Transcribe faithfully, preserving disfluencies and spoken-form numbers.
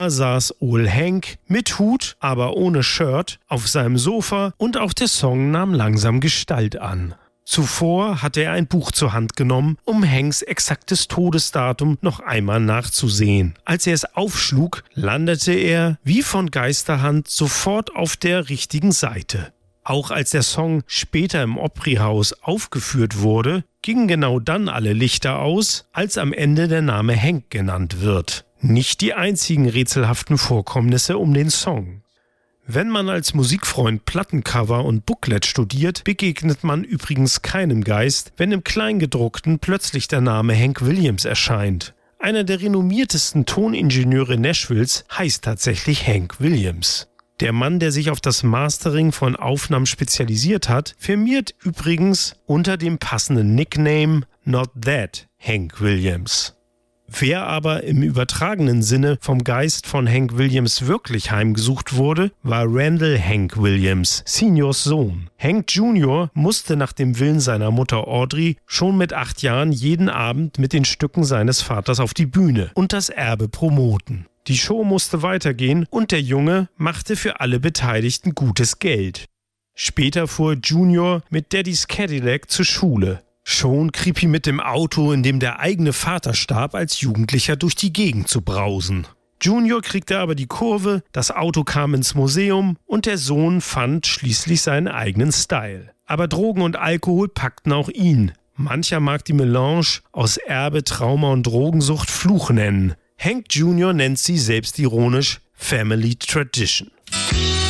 saß Ol Hank mit Hut, aber ohne Shirt, auf seinem Sofa und auch der Song nahm langsam Gestalt an. Zuvor hatte er ein Buch zur Hand genommen, um Hanks exaktes Todesdatum noch einmal nachzusehen. Als er es aufschlug, landete er, wie von Geisterhand, sofort auf der richtigen Seite. Auch als der Song später im Opry-Haus aufgeführt wurde, gingen genau dann alle Lichter aus, als am Ende der Name Hank genannt wird. Nicht die einzigen rätselhaften Vorkommnisse um den Song. Wenn man als Musikfreund Plattencover und Booklet studiert, begegnet man übrigens keinem Geist, wenn im Kleingedruckten plötzlich der Name Hank Williams erscheint. Einer der renommiertesten Toningenieure Nashvilles heißt tatsächlich Hank Williams. Der Mann, der sich auf das Mastering von Aufnahmen spezialisiert hat, firmiert übrigens unter dem passenden Nickname Not That Hank Williams. Wer aber im übertragenen Sinne vom Geist von Hank Williams wirklich heimgesucht wurde, war Randall Hank Williams, Seniors Sohn. Hank Junior musste nach dem Willen seiner Mutter Audrey schon mit acht Jahren jeden Abend mit den Stücken seines Vaters auf die Bühne und das Erbe promoten. Die Show musste weitergehen und der Junge machte für alle Beteiligten gutes Geld. Später fuhr Junior mit Daddys Cadillac zur Schule. Schon Creepy mit dem Auto, in dem der eigene Vater starb, als Jugendlicher durch die Gegend zu brausen. Junior kriegte aber die Kurve, das Auto kam ins Museum und der Sohn fand schließlich seinen eigenen Style. Aber Drogen und Alkohol packten auch ihn. Mancher mag die Melange aus Erbe, Trauma und Drogensucht Fluch nennen. Hank Junior nennt sie selbstironisch Family Tradition.